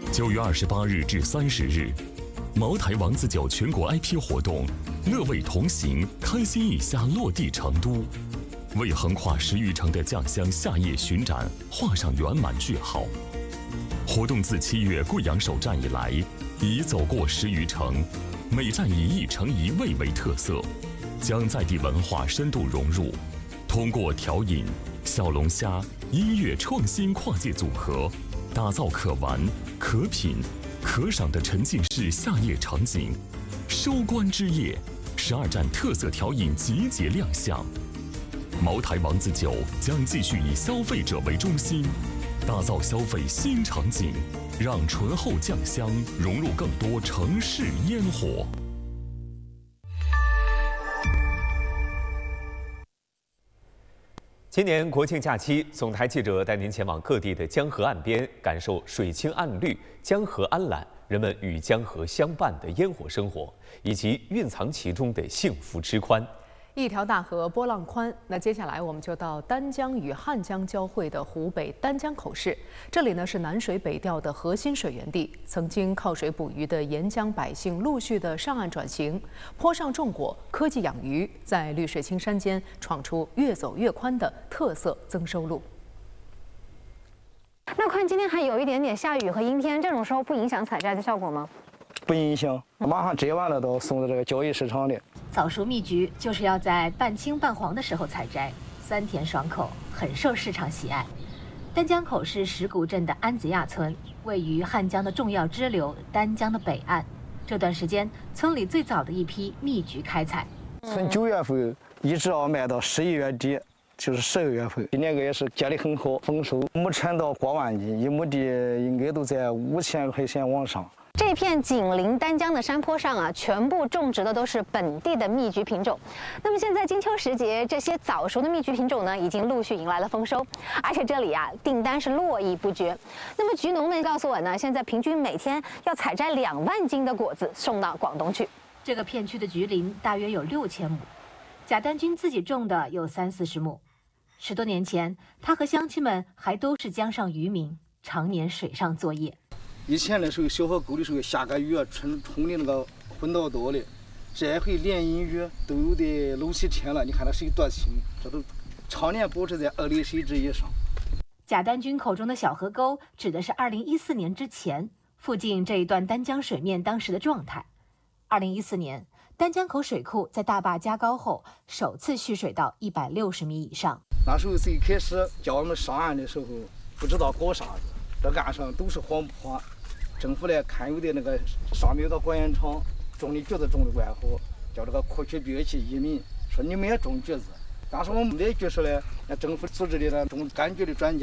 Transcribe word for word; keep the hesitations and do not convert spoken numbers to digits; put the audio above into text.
九月二十八日至三十日，茅台王子酒全国 I P 活动，乐味同行，开心一下落地成都，为横跨十余城的酱香夏夜巡展画上圆满句号。活动自七月贵阳首站以来，已走过十余城，每站以一城一味为特色，将在地文化深度融入，通过调饮、小龙虾、音乐创新跨界组合，打造可玩、可品、可赏的沉浸式夏夜场景。收官之夜，十二站特色调饮集结亮相。茅台王子酒将继续以消费者为中心，打造消费新场景，让醇厚酱香融入更多城市烟火。 今年国庆假期，总台记者带您前往各地的江河岸边，感受水清岸绿、江河安揽，人们与江河相伴的烟火生活，以及蕴藏其中的幸福之宽。 一条大河波浪宽，那接下来我们就到丹江与汉江交汇的湖北丹江口市。这里呢是南水北调的核心水源地，曾经靠水捕鱼的沿江百姓陆续的上岸转型，坡上种果，科技养鱼，在绿水青山间闯出越走越宽的特色增收路。 那看今天还有一点点下雨和阴天，这种时候不影响采摘的效果吗？ 不影响，马上摘完了都送到这个交易市场里。 早熟蜜橘就是要在半青半黄的时候采摘，酸甜爽口，很受市场喜爱。丹江口是石鼓镇的安子亚村，位于汉江的重要支流丹江的北岸。这段时间，村里最早的一批蜜橘开采， 从九月份一直要卖到十一月底，就是十二月份。今年个也是结得很好，丰收，亩产到过万斤，一亩地应该都在五千块钱往上。 这片紧邻丹江的山坡上啊，全部种植的都是本地的蜜橘品种。那么现在金秋时节，这些早熟的蜜橘品种呢，已经陆续迎来了丰收，而且这里啊，订单是络绎不绝。那么橘农们告诉我呢，现在平均每天要采摘两万斤的果子送到广东去。 这个片区的橘林大约有六千亩，贾丹军自己种的有三四十亩。十多年前，他和乡亲们还都是江上渔民，常年水上作业。 以前的时候，小河沟的时候下个雨啊，冲冲的那个混到多的，这回连阴雨都有的六七天了。你看它水多清，这都常年保持在二厘水质以上。 贾丹军口中的小河沟，指的是二零一四年之前附近这一段丹江水面当时的状态。二零一四年，丹江口水库在大坝加高后，首次蓄水到一百六十米以上。 那时候最开始叫我们上岸的时候，不知道搞啥子，这岸上都是黄坡。政府来看有的那个上面有个果园场，种的橘子种的怪好，叫这个库区必须去移民，说你们也种橘子。当时我们的局是呢，那政府组织的那种柑橘的专家。